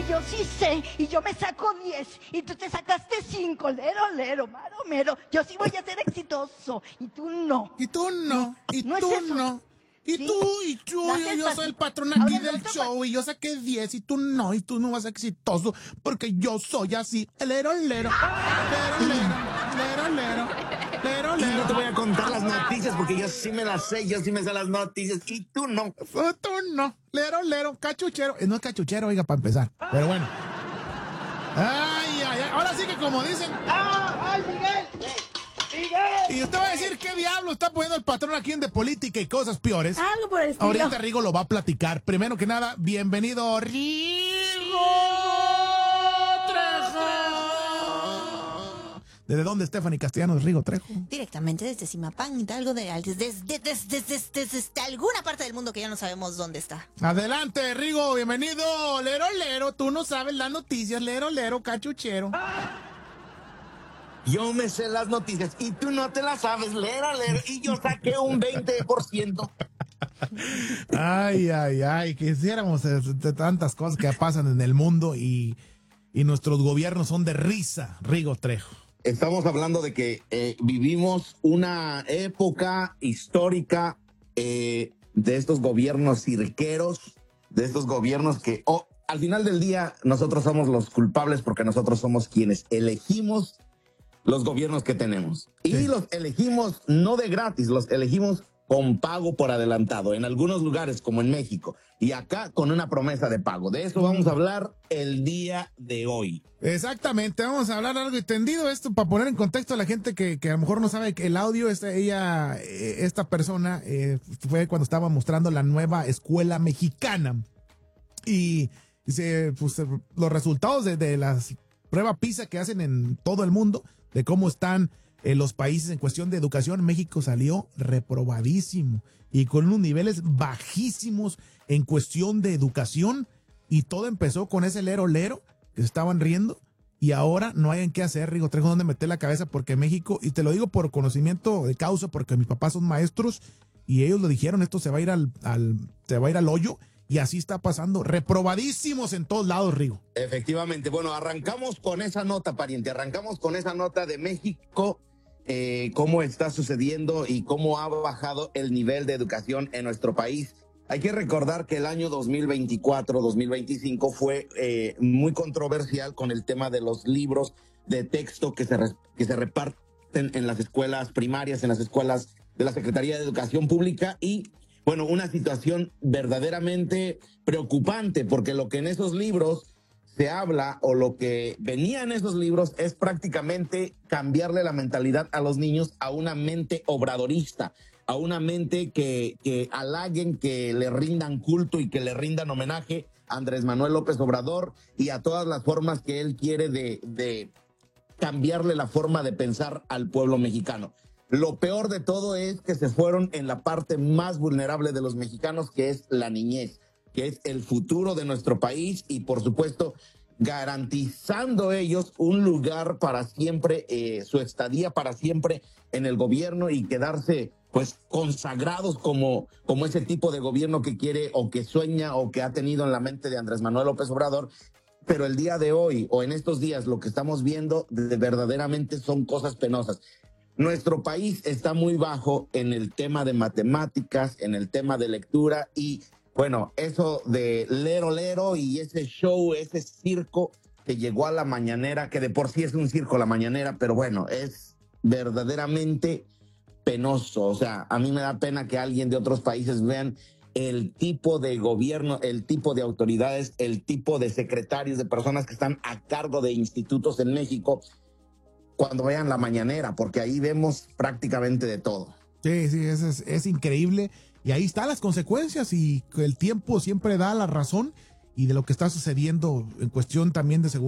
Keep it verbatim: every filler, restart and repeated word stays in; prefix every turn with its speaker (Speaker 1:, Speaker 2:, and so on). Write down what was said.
Speaker 1: Y yo sí sé, y yo me saco diez, y tú te sacaste cinco, lero, lero, maro, mero. Yo sí voy a ser exitoso, y tú no.
Speaker 2: Y tú no, y
Speaker 1: no
Speaker 2: tú
Speaker 1: es eso.
Speaker 2: no. Y
Speaker 1: ¿Sí?
Speaker 2: tú, y yo,
Speaker 1: Das
Speaker 2: yo,
Speaker 1: el
Speaker 2: yo soy el
Speaker 1: pasito.
Speaker 2: patrón aquí
Speaker 1: Ahora,
Speaker 2: del
Speaker 1: el otro
Speaker 2: show y yo saqué diez y tú no, y tú no vas a ser exitoso porque yo soy así, lero, lero, lero, lero, lero, lero, lero,
Speaker 3: Y no
Speaker 2: lero.
Speaker 3: te voy a contar las noticias porque yo sí me las sé, yo sí me sé las noticias y tú no.
Speaker 2: Oh, tú no, lero, lero, cachuchero. Eh, No es cachuchero, oiga, para empezar, pero bueno. Ay, ay, ay, ahora sí que como dicen...
Speaker 4: ¡Ah! ¡Ay, Miguel! ¡Miguel!
Speaker 2: Y usted va a decir qué diablo está poniendo el patrón aquí en De Política y Cosas Peores.
Speaker 1: Algo por el estilo.
Speaker 2: Ahorita Rigo lo va a platicar. Primero que nada, bienvenido, Rigo Trejo. ¿Desde dónde, Stephanie Castellanos, Rigo Trejo?
Speaker 5: Directamente desde Zimapán, Hidalgo, de, desde, desde, desde, desde, desde alguna parte del mundo que ya no sabemos dónde está.
Speaker 2: Adelante, Rigo, bienvenido. Lero, lero, tú no sabes las noticias. Lero, lero, cachuchero.
Speaker 3: Yo me sé las noticias y tú no te las sabes, lera, lera, y yo saqué un veinte por ciento.
Speaker 2: Ay, ay, ay, quisiéramos de, de tantas cosas que pasan en el mundo y, y nuestros gobiernos son de risa, Rigo Trejo.
Speaker 3: Estamos hablando de que eh, vivimos una época histórica eh, de estos gobiernos cirqueros, de estos gobiernos que oh, al final del día nosotros somos los culpables porque nosotros somos quienes elegimos los gobiernos que tenemos. Y
Speaker 2: Sí.
Speaker 3: los elegimos no de gratis, los elegimos con pago por adelantado, en algunos lugares como en México, y acá con una promesa de pago. De eso vamos a hablar el día de hoy.
Speaker 2: Exactamente, vamos a hablar algo entendido esto para poner en contexto a la gente que, que a lo mejor no sabe que el audio, esta, ella, eh, esta persona eh, fue cuando estaba mostrando la nueva escuela mexicana y dice, pues, los resultados de, de las pruebas PISA que hacen en todo el mundo, de cómo están eh, los países en cuestión de educación. México salió reprobadísimo y con unos niveles bajísimos en cuestión de educación, y todo empezó con ese lero lero que se estaban riendo, y ahora no hay en qué hacer, Rigo Trejo, dónde meter la cabeza, porque México, y te lo digo por conocimiento de causa, porque mis papás son maestros y ellos lo dijeron, esto se va a ir al, al se va a ir al hoyo, y así está pasando, reprobadísimos en todos lados, Rigo.
Speaker 3: Efectivamente, bueno, arrancamos con esa nota, pariente, arrancamos con esa nota de México, eh, cómo está sucediendo y cómo ha bajado el nivel de educación en nuestro país. Hay que recordar que el año dos mil veinticuatro, dos mil veinticinco fue eh, muy controversial con el tema de los libros de texto que se, re- que se reparten en las escuelas primarias, en las escuelas de la Secretaría de Educación Pública, y bueno, una situación verdaderamente preocupante, porque lo que en esos libros se habla o lo que venía en esos libros es prácticamente cambiarle la mentalidad a los niños a una mente obradorista, a una mente que, que halaguen, que le rindan culto y que le rindan homenaje a Andrés Manuel López Obrador y a todas las formas que él quiere de, de cambiarle la forma de pensar al pueblo mexicano. Lo peor de todo es que se fueron en la parte más vulnerable de los mexicanos, que es la niñez, que es el futuro de nuestro país, y por supuesto garantizando ellos un lugar para siempre, eh, su estadía para siempre en el gobierno, y quedarse pues consagrados como, como ese tipo de gobierno que quiere o que sueña o que ha tenido en la mente de Andrés Manuel López Obrador. Pero el día de hoy o en estos días lo que estamos viendo de, verdaderamente son cosas penosas. Nuestro país está muy bajo en el tema de matemáticas, en el tema de lectura, y bueno, eso de lero lero y ese show, ese circo que llegó a la mañanera, que de por sí es un circo la mañanera, pero bueno, es verdaderamente penoso. O sea, a mí me da pena que alguien de otros países vean el tipo de gobierno, el tipo de autoridades, el tipo de secretarios, de personas que están a cargo de institutos en México, cuando vean la mañanera, porque ahí vemos prácticamente de todo.
Speaker 2: Sí, sí, es, es, es increíble. Y ahí están las consecuencias, y el tiempo siempre da la razón, y de lo que está sucediendo en cuestión también de seguridad.